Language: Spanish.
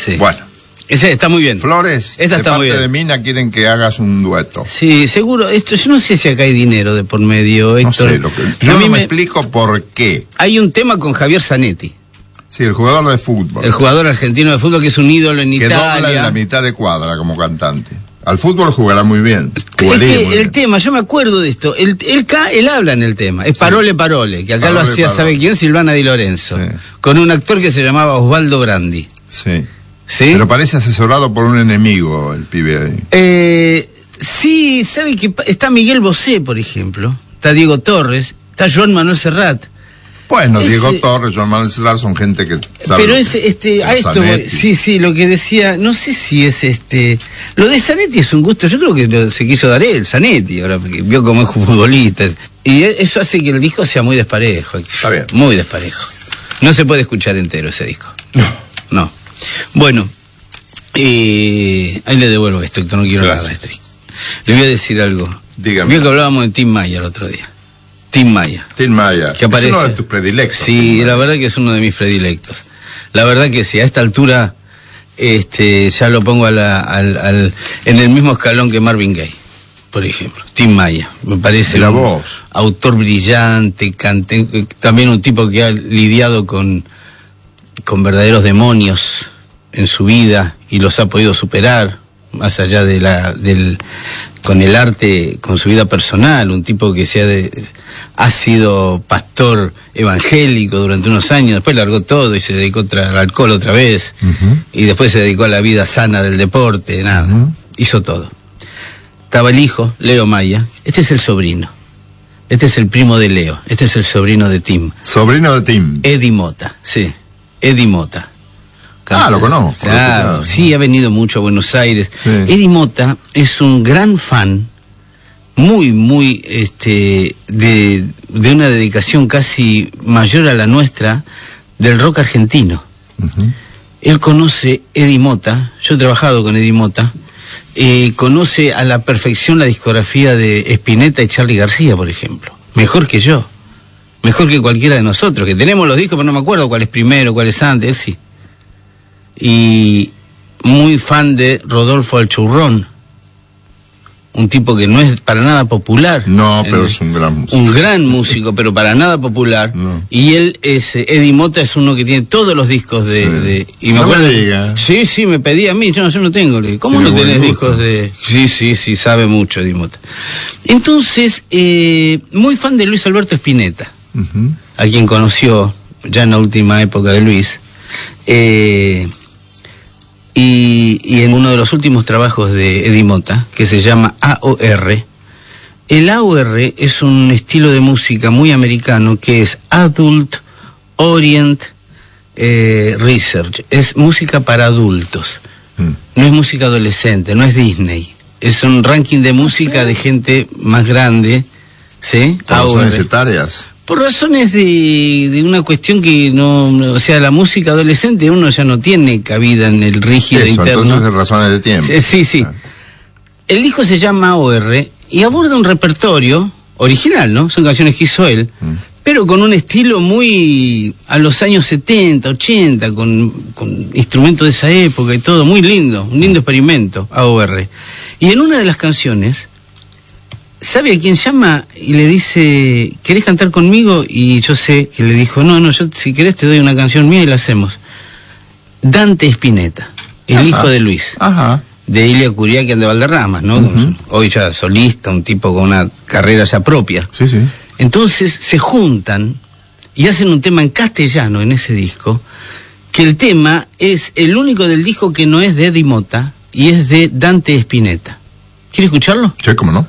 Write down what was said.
Sí. Bueno. Ese está muy bien. Flores, esta está muy bien. de Mina quieren que hagas un dueto. Sí, seguro. Yo no sé si acá hay dinero de por medio, Héctor. No sé, yo no me explico por qué. Hay un tema con Javier Zanetti. Sí, el jugador de fútbol. El jugador argentino de fútbol que es un ídolo en Italia. Que dobla en la mitad de cuadra como cantante. Al fútbol jugará muy bien. El tema, yo me acuerdo de esto. Él habla en el tema. Es Parole Parole, que acá lo hacía, ¿sabe quién? Silvana Di Lorenzo. Sí. Con un actor que se llamaba Osvaldo Brandi. Sí. ¿Sí? Pero parece asesorado por un enemigo el pibe ahí. Sí, ¿sabe que está Miguel Bosé, por ejemplo? Está Diego Torres, está Joan Manuel Serrat. Bueno, Diego Torres, Joan Manuel Serrat son gente que sabe. Pero a esto voy, sí, lo que decía, no sé si es lo de Zanetti es un gusto, yo creo que se quiso dar él, Zanetti, ahora porque vio cómo es futbolista. Y eso hace que el disco sea muy desparejo. Está bien. Muy desparejo. No se puede escuchar entero ese disco. No. Bueno, ahí le devuelvo esto, Héctor, no quiero nada de este disco. Le voy a decir algo. Dígame. Vio que hablábamos de Tim Maya el otro día. Tim Maya. Tim Maya. Que aparece. Es uno de tus predilectos. Sí, la verdad que es uno de mis predilectos. La verdad que sí, a esta altura ya lo pongo en el mismo escalón que Marvin Gaye, por ejemplo. Tim Maya, me parece la voz. Autor brillante, también un tipo que ha lidiado con verdaderos demonios en su vida y los ha podido superar, más allá con el arte, con su vida personal, un tipo que ha sido pastor evangélico durante unos años, después largó todo y se dedicó al alcohol otra vez, y después se dedicó a la vida sana del deporte, hizo todo. Estaba el hijo, Leo Maya, este es el sobrino, este es el primo de Leo, este es el sobrino de Tim. Sobrino de Tim. Eddie Mota, sí, Eddie Mota. Lo conozco. Claro, sí, ha venido mucho a Buenos Aires. Sí. Eddie Mota es un gran fan, muy, de una dedicación casi mayor a la nuestra, del rock argentino. Él conoce Eddie Mota, yo he trabajado con Eddie Mota, conoce a la perfección la discografía de Spinetta y Charly García, por ejemplo. Mejor que yo, mejor que cualquiera de nosotros, que tenemos los discos, pero no me acuerdo cuál es primero, cuál es antes, él sí. Y muy fan de Rodolfo Alchurrón, un tipo que no es para nada popular. No, pero es un gran músico. Un gran músico, pero para nada popular. No. Y Eddie Mota es uno que tiene todos los discos y me acuerdo. Sí, me pedía a mí, yo no tengo. ¿Cómo no tenés discos de...? Sí, sabe mucho Eddie Mota. Entonces, muy fan de Luis Alberto Spinetta, a quien conoció ya en la última época de Luis. Y en uno de los últimos trabajos de Eddie Mota, que se llama AOR, el AOR es un estilo de música muy americano que es Adult Orient Research, es música para adultos, no es música adolescente, no es Disney, es un ranking de música de gente más grande, ¿sí? ¿Por razones etarias? Por razones de una cuestión que o sea, la música adolescente uno ya no tiene cabida en el rígido interno. Entonces es razones de tiempo. Sí. El disco se llama AOR y aborda un repertorio original, ¿no? Son canciones que hizo él, pero con un estilo muy a los años 70, 80, con instrumentos de esa época y todo, muy lindo, un lindo experimento, AOR. Y en una de las canciones, ¿sabe a quién llama? Y le dice, ¿querés cantar conmigo? Y yo sé que le dijo, no, yo si querés te doy una canción mía y la hacemos. Dante Spinetta, el hijo de Luis. De Ilia Curiaquian de Valderramas, ¿no? Hoy ya solista, un tipo con una carrera ya propia. Sí. Entonces se juntan y hacen un tema en castellano en ese disco, que el tema es el único del disco que no es de Eddie Mota y es de Dante Spinetta. ¿Quiere escucharlo? Sí, cómo no.